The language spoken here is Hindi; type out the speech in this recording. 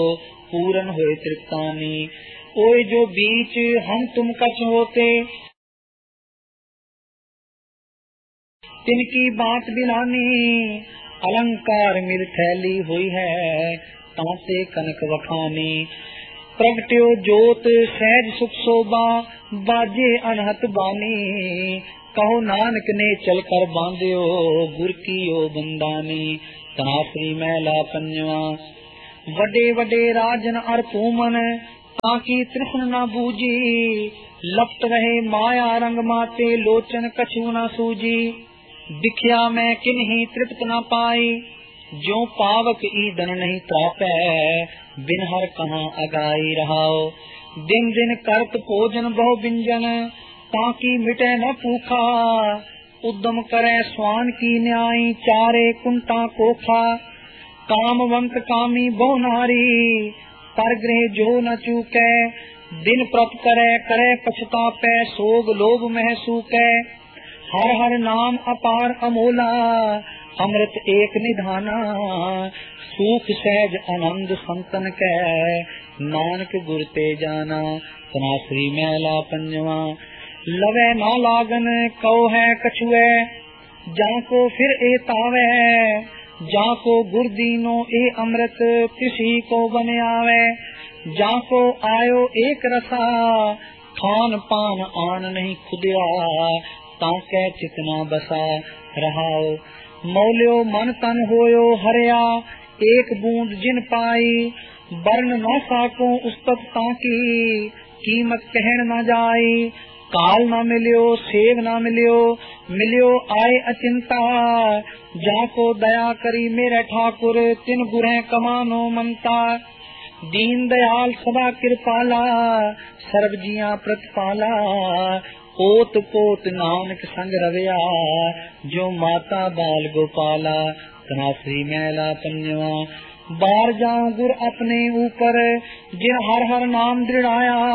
पूरन होए तृप्तानी। ओए जो बीच हम तुम कछ होते, तिनकी बात बिलानी। अलंकार मिल थैली हुई है, तांसे कनक वखानी। प्रगट्यो जोत सहज सुख शोभा, बाजे अनहत बानी। कहो नानक ने चल कर बांध्यो, गुर की ओ बंदानी। तनाश्री मैला पंजवा। वडे वडे राजन अर पूमन, ताकि तृष्ण न बूझी। लपट रहे माया रंग माते, लोचन कछु न सूझी। दिखिया मैं किन्हीं तृप्त न पाई, जो पावक ईदन नहीं त्रापै। बिन हर कहाँ अगाई रहाओ, दिन दिन करत भोजन बहु व्यंजन। ताकि मिटे न भूखा, उद्यम करे स्वान की न्याय। चारे कुंटा कोखा, कामवंत कामी बहु नारी। पर गृह जो न चूकै, दिन प्रत करे करे पछतापै। सोग लोभ मह सूकै, हर हर नाम अपार अमोला। अमृत एक निधाना, सुख सहज आनंद संतन कै। नानक गुर ते जाना। तनाश्री मैला पंजवा। लवे ना लागन कहो है कछुए, जाको फिर ए तावे। जाको गुर दीनो ए अमृत, किसी को बन आवे। जाको आयो एक रसा, खान पान आन नहीं खुदिया। ताके चितना बसा रहाओ, मौल्यो मन तन होयो हरिया। एक बूंद जिन पाई, वर्ण न साको उस्तत ताकी। कीमत कहन न जाई, काल न मिलियो सेव न मिलियो। मिलियो आए अचिंता, जाको दया करी मेरे ठाकुर। तिन गुरें कमानो मनता। दीन दयाल सदा कृपाला, सर्व जिया प्रतिपाला। ओत पोत नानक संग रविया, जो माता बाल गोपाला। तनाश्री मैला पंजवा। बार जाऊं गुर अपने ऊपर, जिन हर हर नाम दृढ़ाया।